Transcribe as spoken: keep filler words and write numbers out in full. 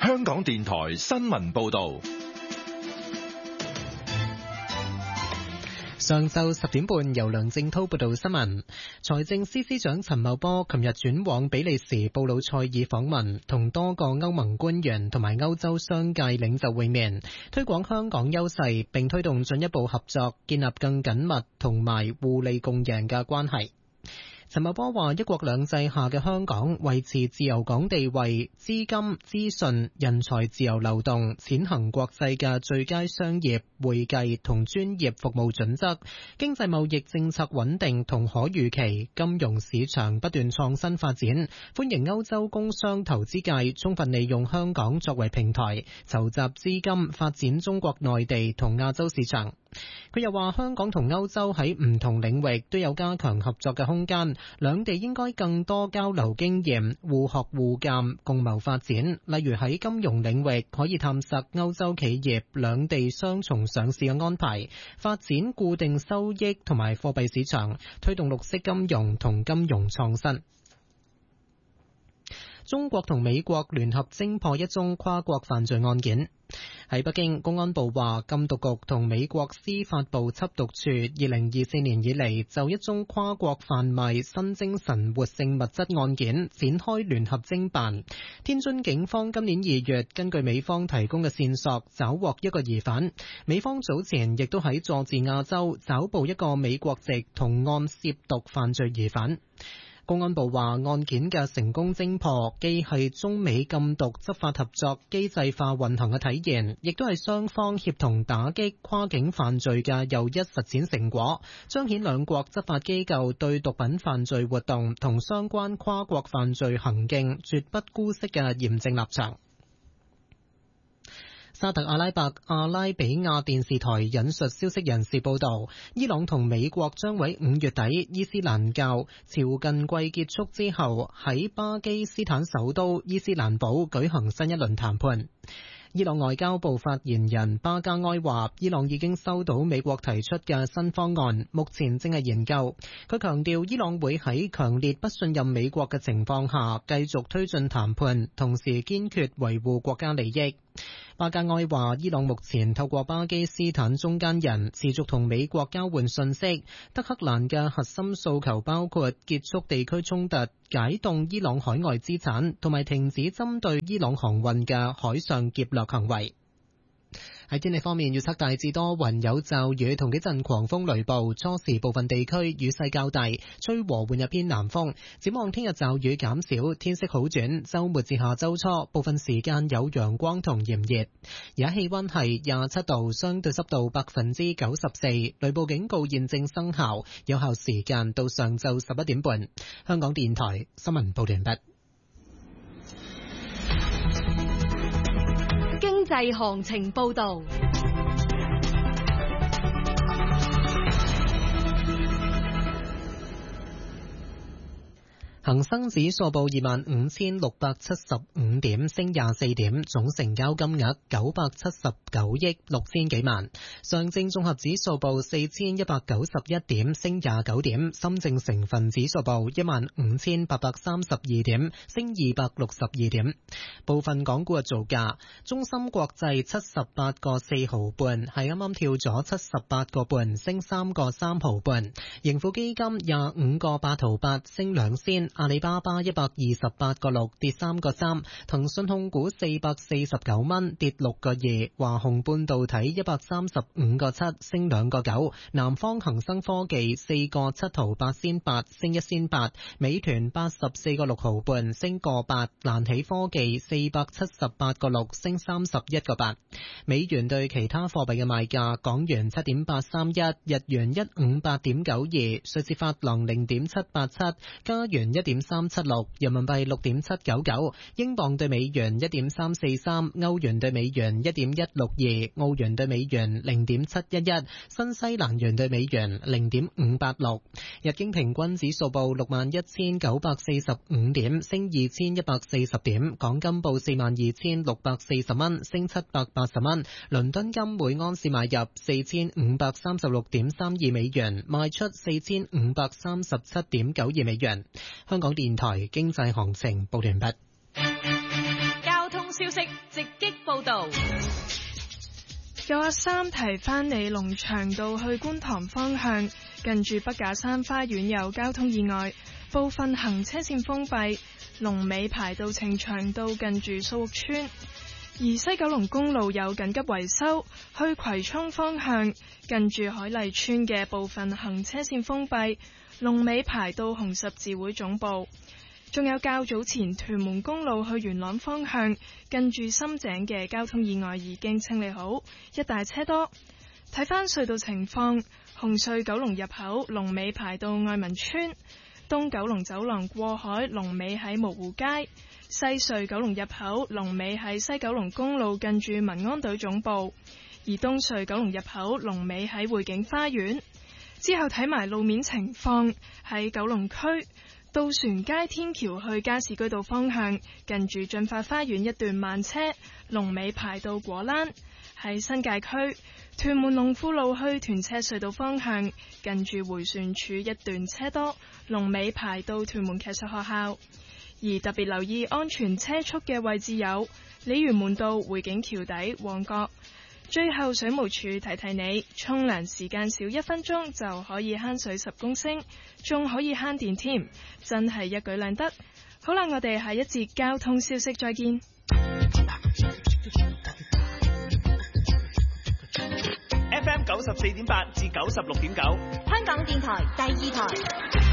香港電台新聞報道。 上晝十點半，由梁正濤報道新聞。財政司司長陳茂波琴日轉往比利時布魯塞爾訪問，同多個歐盟官員同埋歐洲商界領袖會面，推廣香港優勢，並推動進一步合作，建立更緊密同埋互利共贏嘅關係。陳茂波話：一國兩制下嘅香港維持自由港地位，資金、資訊、人才自由流動，踐行國際嘅最佳商業、會計同專業服務準則，經濟貿易政策穩定同可預期，金融市場不斷創新發展，歡迎歐洲工商投資界充分利用香港作為平台，籌集資金發展中國內地同亞洲市場。佢又話：香港同歐洲喺唔同領域都有加強合作嘅空間，兩地應該更多交流經驗，互學互鑑，共謀發展。例如喺金融領域，可以探索歐洲企業兩地雙重上市嘅安排，發展固定收益同埋貨幣市場，推動綠色金融同金融創新。中國同美國聯合偵破一宗跨國犯罪案件。喺北京，公安部話，禁毒局同美國司法部緝毒處二零二四年以嚟就一宗跨國販賣新精神活性物質案件展開聯合偵辦。天津警方今年二月根據美方提供嘅線索抓獲一個疑犯，美方早前亦都喺佐治亞州抓捕一個美國籍同案涉毒犯罪疑犯。公安部話，案件嘅成功偵破，既係中美禁毒執法合作機制化運行嘅體現，亦都係雙方協同打擊跨境犯罪嘅又一實踐成果，彰顯兩國執法機構對毒品犯罪活動同相關跨國犯罪行徑絕不姑息嘅嚴正立場。沙特阿拉伯阿拉比亞電視台引述消息人士報道，伊朗同美國將喺五月底伊斯蘭教朝覲季結束之後，喺巴基斯坦首都伊斯蘭堡舉行新一輪談判。伊朗外交部發言人巴加埃話，伊朗已經收到美國提出嘅新方案，目前正係研究。佢強調，伊朗會喺強烈不信任美國嘅情況下繼續推進談判，同時堅決維護國家利益。巴加埃話，伊朗目前透過巴基斯坦中間人持續同美國交換信息。德黑蘭嘅核心訴求包括結束地區衝突、解凍伊朗海外資產，同埋停止針對伊朗航運嘅海上劫掠行為。喺天氣方面，預測大致多雲有驟雨同幾陣狂風雷暴，初時部分地區雨勢較大，吹和緩入偏南風。展望聽日驟雨減少，天色好轉，週末至下週初部分時間有陽光同炎熱。而家氣溫係廿七度，相對濕度百分之九十四，雷暴警告現正生效，有效時間到上晝十一點半。香港電台新聞報道完畢。 經濟行情報道。 恒生指數報二萬五千六百七十五點，升廿四點，總成交金額九百七十九億六千幾萬。上證綜合指數報四千一百九十一點，升廿九點。深證成分指數報一萬五千八百三十二點，升二百六十二點。部分港股嘅造價，中芯國際七十八個四毫半，係啱啱跳咗七十八個半，升三個三毫半。盈富基金廿五個八毫八，升兩仙。阿里巴巴一百二十八個六，跌三個三，騰訊控股四百四十九蚊，跌六個二，華虹半導體一百三十五個七，升兩個九，南方恒生科技四個七毫八仙八，升一仙八，美團八十四個六毫半，升個八，蘭起科技四百七十八個六，升三十一個八。美元對其他貨幣嘅賣價，港元七點八三一，日元一五八點九二，瑞士法郎零點七八七，加元一點三七六，人民幣六點七九九，英鎊對美元一點三四三，歐元對美元一點一六二，澳元對美元零點七一一，新西蘭元對美元零點五八六。日經平均指數報六萬一千九百四十五點，升二千一百四十點。港金報四萬二千六百四十蚊，升七百八十蚊。倫敦金每盎司買入四千五百三十六點三二美元，賣出四千五百三十七點九二美元。香港電台經濟行情報完畢。 交通消息直擊報道。 九一三提翻你龍翔道去觀塘方向，近住北架山花園有交通意外，部分行車線封閉，龍尾排到呈祥道近住蘇屋村。而西九龍公路有緊急維修，去葵涌方向近住海麗村嘅部分行車線封閉，龍尾排到紅十字會總部。仲有較早前屯門公路去元朗方向近住深井嘅交通意外已經清理好，一帶車多。睇返隧道情況，紅隧九龍入口龍尾排到愛民村，東九龍走廊過海龍尾喺蕪湖街，西隧九龍入口龍尾喺西九龍公路近住民安隊總部，而東隧九龍入口龍尾喺匯景花園。之後睇埋路面情況，喺九龍區渡船街天橋去加士居道方向近住駿發花園一段慢車，龍尾排到果欄。喺新界區屯門龍富路去屯赤隧道方向近住迴旋處一段車多，龍尾排到屯門劇術學校。而特別留意安全車速嘅位置有鯉魚門道、匯景橋底、旺角。最後水務署提提你，沖涼時間少一分鐘就可以慳水十公升，仲可以慳電添，真係一舉兩得。好啦，我哋下一節交通消息再見。 F M 九十四點八至九十六點九， 香港電台第二台。